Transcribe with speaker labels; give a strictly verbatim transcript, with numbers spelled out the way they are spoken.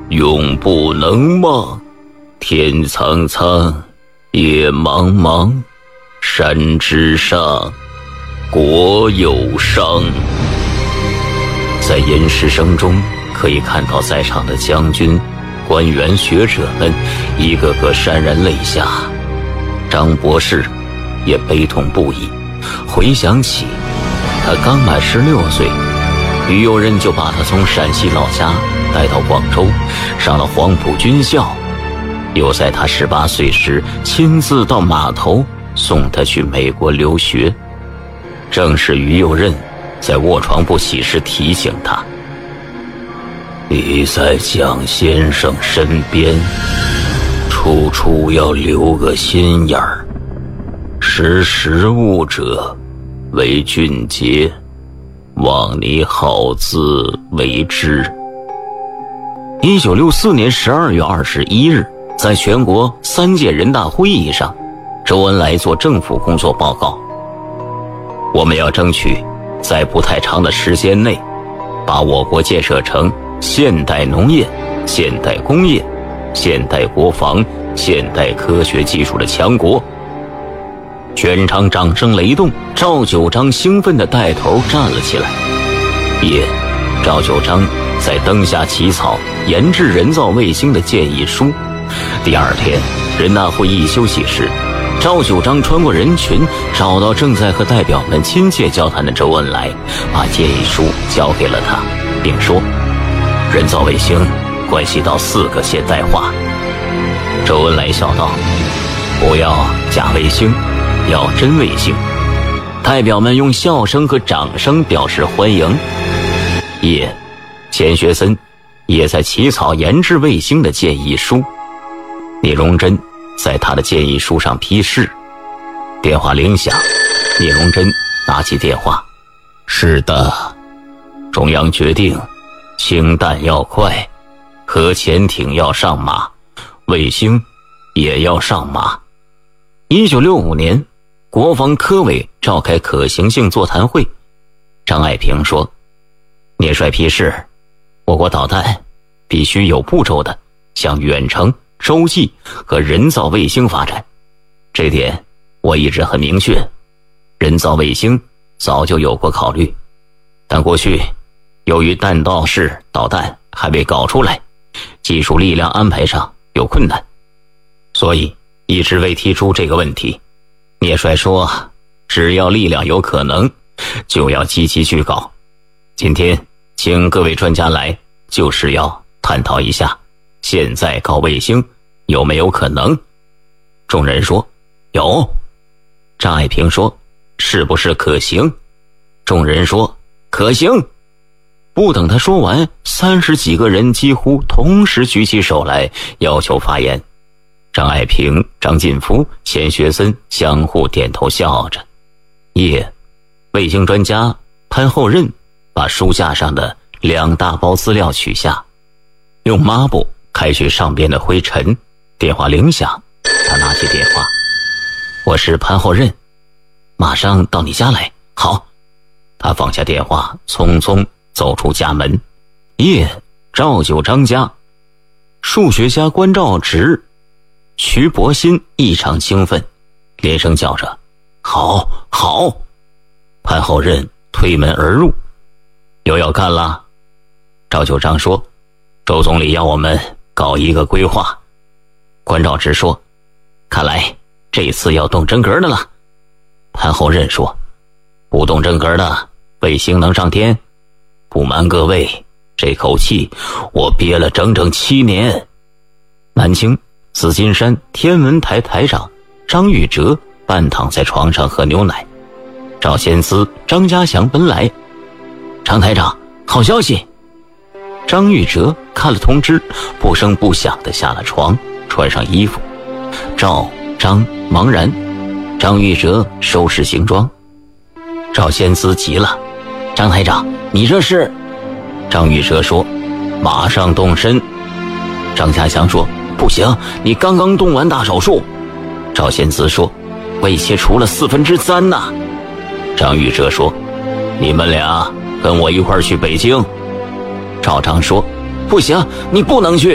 Speaker 1: 永不能忘。天苍苍，野茫茫，山之上，国有伤。在吟诗声中，可以看到在场的将军、官员、学者们一个个潸然泪下。张博士也悲痛不已，回想起他刚满十六岁，于右任就把他从陕西老家带到广州，上了黄埔军校，又在他十八岁时亲自到码头送他去美国留学。正是于右任在卧床不起时提醒他，你在蒋先生身边，处处要留个心眼儿，识时务者为俊杰，望你好自为之。一九六四年十二月二十一日，在全国三届人大会议上，周恩来做政府工作报告，我们要争取在不太长的时间内，把我国建设成现代农业、现代工业、现代国防、现代科学技术的强国。全场掌声雷动，赵九章兴奋地带头站了起来。夜，赵九章在灯下起草研制人造卫星的建议书。第二天，人大会议休息时，赵九章穿过人群，找到正在和代表们亲切交谈的周恩来，把建议书交给了他，并说：人造卫星关系到四个现代化。周恩来笑道：不要假卫星，要真卫星。代表们用笑声和掌声表示欢迎。夜，钱学森也在起草研制卫星的建议书。聂荣臻在他的建议书上批示。电话铃响，聂荣臻拿起电话：是的，中央决定氢弹要快，核潜艇要上马，卫星也要上马。一九六五年，国防科委召开可行性座谈会，张爱萍说：聂帅批示，我国导弹必须有步骤的向远程、洲际和人造卫星发展，这点我一直很明确。人造卫星早就有过考虑，但过去由于弹道式导弹还未搞出来，技术力量安排上有困难，所以一直未提出这个问题。聂帅说，只要力量有可能，就要积极去搞。今天请各位专家来，就是要探讨一下现在搞卫星有没有可能。众人说有。张爱萍说，是不是可行？众人说可行。不等他说完，三十几个人几乎同时举起手来要求发言。张爱萍、张晋夫、钱学森相互点头笑着。夜，卫星专家潘厚任把书架上的两大包资料取下，用抹布开去上边的灰尘。电话铃响，他拿起电话：我是潘厚任，马上到你家来。好。他放下电话，匆匆走出家门。夜，赵九章家，数学家关兆直、徐伯新异常兴奋，连声叫着：好好。潘厚任推门而入：又要干了？赵九章说：周总理要我们搞一个规划。关兆直说：看来这次要动真格的了。潘厚任说：不动真格的，卫星能上天？不瞒各位，这口气我憋了整整七年。南京紫金山天文台台长张玉哲半躺在床上喝牛奶。赵先思、张家祥奔来：张台长，好消息！张玉哲看了通知，不声不响地下了床，穿上衣服。赵、张茫然，张玉哲收拾行装。赵先思急了：张台长，你这是？张玉哲说：马上动身。张家祥说：不行，你刚刚动完大手术。赵先思说：胃切除了四分之三呐。张玉哲说：你们俩跟我一块儿去北京。赵章说：不行，你不能去。